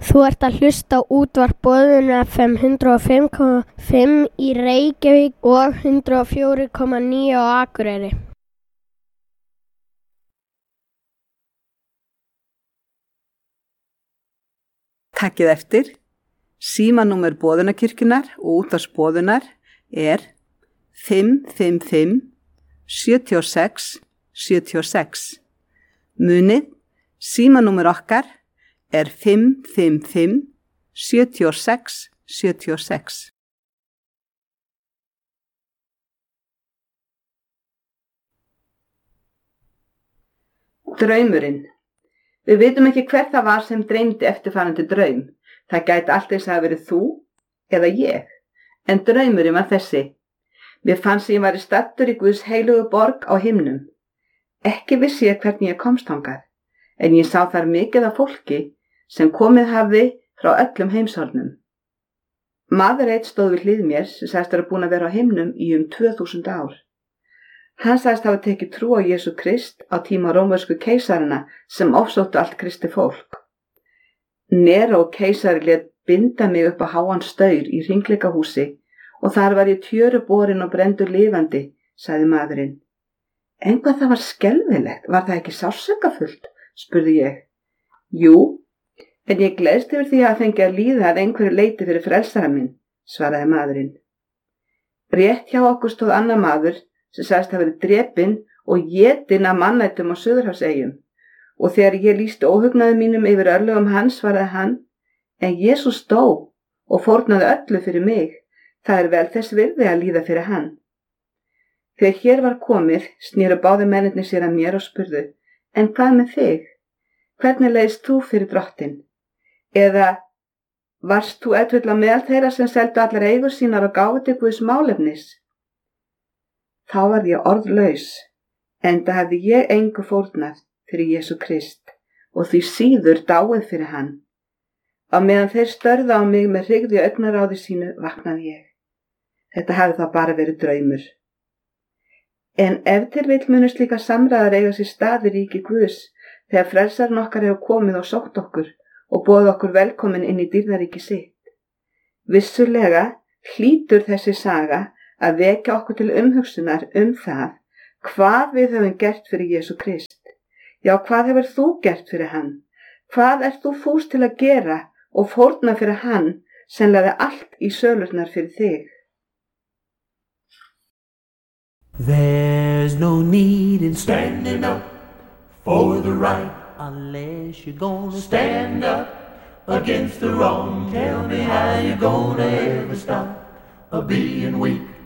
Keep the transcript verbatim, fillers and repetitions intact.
Þú ert að hlusta á útvarp Boðun F M hundrað og fimm komma fimm í Reykjavík og hundrað og fjögur komma níu á Akureyri. Takkið eftir, símanúmer Boðunarkirkjunnar og útvarps Boðunar er fimm fimm fimm sjö sex sjö sex. Munið, símanúmer okkar er fimm fimm fimm sjö sex sjö sex. Draumurinn. Við vitum ekki hver það var sem dreymdi eftirfarandi draum. Það gæti allt eins að hafa verið þú eða ég. En draumurinn var þessi. Mér fannst ég var í staddur í Guðs heilugu borg á himnum. Ekki vissi ég hvernig ég komst þangað, en ég sá þar mikið af fólki sem komið hafði frá öllum heimshornum. Maður einn stóð við hlið mér sem sagðist vera búinn að vera á himnum í um tvö þúsund ár. Hann sagðist hafa tekið trú á Jesú Krist á tíma rómversku keisarana sem ofsóttu allt kristi fólk. Neró keisari lét binda mig upp á háan staur í hringleikahúsi og þar var ég tjöru borin og brendur lifandi, sagði maðurinn. En hvað það var skelfilegt, var það ekki sársaukafullt, spurði ég. Jú, en ég gleðst yfir því að fengi að líða að einhverju leiti fyrir frelsara minn, svaraði maðurinn. Rétt hjá okkur stóð annar maður sem sagðist hafa verið drepinn og étinn af mannættum á Suðurhafseyjum, og þegar ég lýsti óhugnaði mínum yfir örlögum hans svaraði hann, en Jesús dó og fórnaði öllu fyrir mig, það er vel þess virði að líða fyrir hann. Þegar hér var komið, snéru báði mennirnir sér að mér og spurðu, en hvað með þig? Hvernig leiðist þú fyrir drottinn? Eða varst þú ef til að meðal þeirra sem seldu allar eigur sínar og gáfu til Guðs málefnis? Þá var ég orðlaus, enda hafði ég engu fórnað fyrir Jesú Krist og því síður dáið fyrir hann. Á meðan þeir störðu á mig með hrygð í augnaráði sínu vaknaði ég. Þetta hafði þá bara verið draumur. En ef til vill munu slíka samræðar eiga sér stað í ríki Guðs þegar frelsarinn okkar hefur komið og sótt okkur og boðið okkur velkomin inn í dýrðaríki sitt. Vissulega hlýtur þessi saga að vekja okkur til umhugsunar um það hvað við höfum gert fyrir Jesú Krist. Já, hvað hefur þú gert fyrir hann? Hvað ert þú fús til að gera og fórna fyrir hann sem lagði allt í sölurnar fyrir þig? There's no need in standing up for the right unless you're gonna stand up against the wrong. Tell me how you're gonna ever stop of being weak